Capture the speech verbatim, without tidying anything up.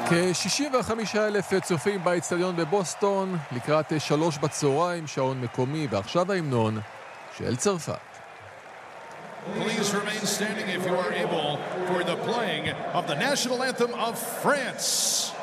כ-שישים וחמישה אלף צופים באצטדיון בבוסטון לקראת שלוש בצהריים, שעון מקומי, ועכשיו ההמנון של צרפת. Please remain standing if you are able for the playing of the national anthem of France.